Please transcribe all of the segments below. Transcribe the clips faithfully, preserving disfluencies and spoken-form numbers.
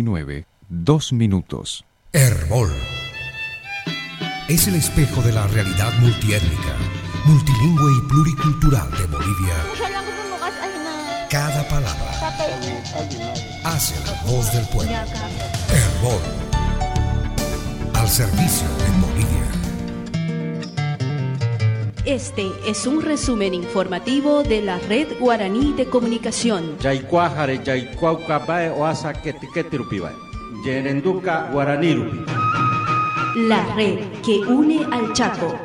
nueve, dos minutos. Herbol es el espejo de la realidad multiétnica, multilingüe y pluricultural de Bolivia. Cada palabra hace la voz del pueblo. Herbol, al servicio de Bolivia. Este es un resumen informativo de la Red Guaraní de Comunicación. La red que une al Chaco.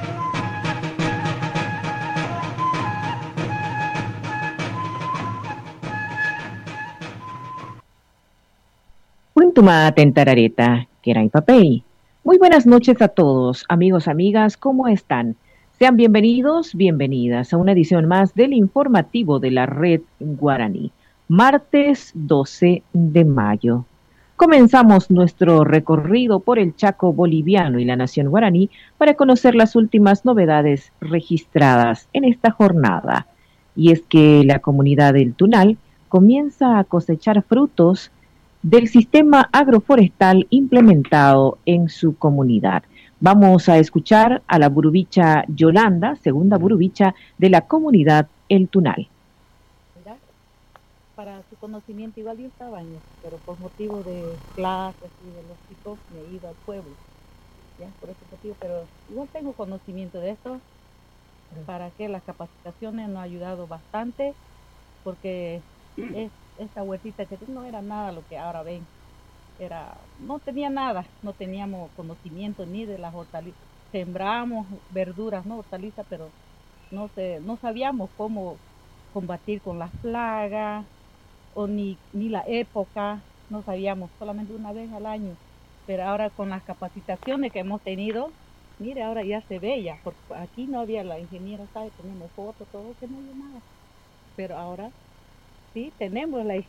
Puntuma tentarareta, Kerai Papey. Muy buenas noches a todos, amigos, amigas, ¿cómo están? Sean bienvenidos, bienvenidas a una edición más del informativo de la Red Guaraní, martes doce de mayo. Comenzamos nuestro recorrido por el Chaco boliviano y la nación guaraní para conocer las últimas novedades registradas en esta jornada. Y es que la comunidad del Tunal comienza a cosechar frutos del sistema agroforestal implementado en su comunidad. Vamos a escuchar a la burubicha Yolanda, segunda burubicha de la comunidad El Tunal. Para su conocimiento, igual yo estaba en eso, pero por motivo de clases y de los chicos me he ido al pueblo, ya, por ese motivo, pero igual tengo conocimiento de esto, para que las capacitaciones nos han ayudado bastante, porque es, esta huertita que no era nada lo que ahora ven, era, no tenía nada, no teníamos conocimiento ni de las hortalizas, sembramos verduras, no hortalizas, pero no, sé, no sabíamos cómo combatir con las plagas, o ni, ni la época, no sabíamos, solamente una vez al año, pero ahora con las capacitaciones que hemos tenido, mire, ahora ya se ve ya, porque aquí no había, la ingeniera sabe, tenemos fotos, todo, que no había nada, pero ahora sí, tenemos la, y,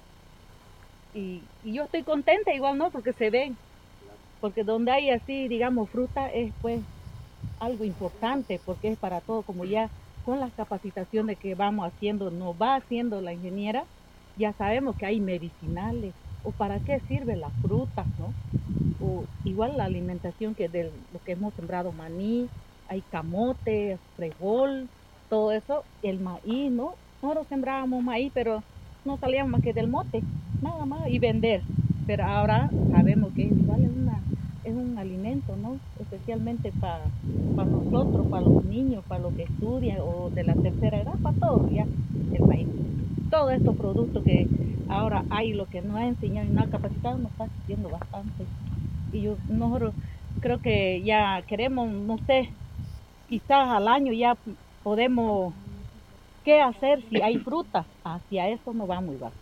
y yo estoy contenta igual, ¿no? Porque se ven, porque donde hay así, digamos, fruta, es pues algo importante, porque es para todo, como ya con las capacitaciones que vamos haciendo, nos va haciendo la ingeniera, ya sabemos que hay medicinales, o para qué sirve la fruta, ¿no? O igual la alimentación que de lo que hemos sembrado, maní, hay camote, frijol, todo eso, el maíz, ¿no? Nosotros sembrábamos maíz, pero no salíamos más que del mote, nada más, y vender. Pero ahora sabemos que igual es, una, es un alimento, ¿no? Especialmente para pa nosotros, para los niños, para los que estudian, o de la tercera edad, para todos ya, el maíz. Todos estos productos que ahora hay, lo que nos ha enseñado y nos ha capacitado, nos está sirviendo bastante. Y yo, nosotros creo que ya queremos, no sé, quizás al año ya podemos, ¿qué hacer si hay fruta? Hacia eso nos vamos igual.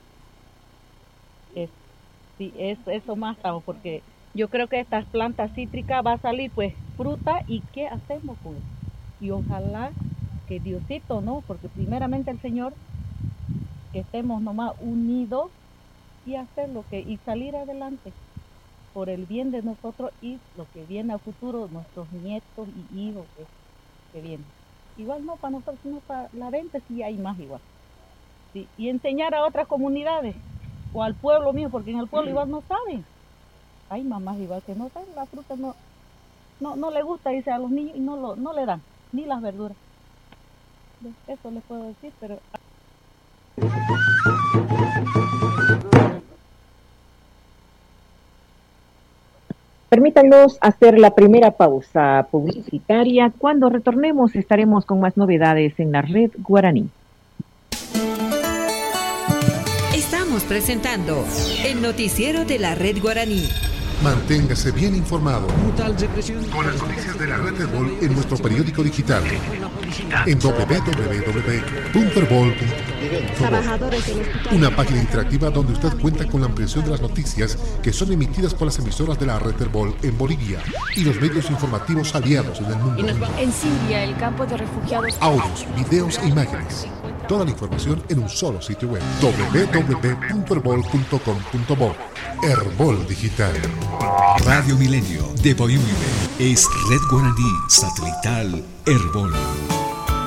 Es, sí, es, eso más estamos, porque yo creo que estas plantas cítricas va a salir pues fruta, y ¿qué hacemos con eso? Y ojalá que Diosito, ¿no? Porque primeramente el Señor, que estemos nomás unidos y hacer lo que, y salir adelante por el bien de nosotros y lo que viene a futuro, nuestros nietos y hijos que, que vienen. Igual no para nosotros, sino para la venta sí hay más igual. Sí, y enseñar a otras comunidades o al pueblo mío, porque en el pueblo igual no saben. Hay mamás igual que no saben, la fruta no, no, no le gusta, dice a los niños, y no, lo, no le dan, ni las verduras. Eso les puedo decir, pero... Permítanos hacer la primera pausa publicitaria. Cuando retornemos estaremos con más novedades en la Red Guaraní. Estamos presentando el noticiero de la Red Guaraní. Manténgase bien informado con las noticias de la Red Herbol en nuestro periódico digital en doble u doble u doble u punto herbol punto com. Una página interactiva donde usted cuenta con la ampliación de las noticias que son emitidas por las emisoras de la Red Herbol en Bolivia y los medios informativos aliados en el mundo. En Siria, el campo de refugiados. Audios, videos e imágenes. Toda la información en un solo sitio web. doble u doble u doble u punto herbol punto com punto bo. Herbol Digital. Radio Milenio de Boyuibe es Red Guaraní Satelital Herbol.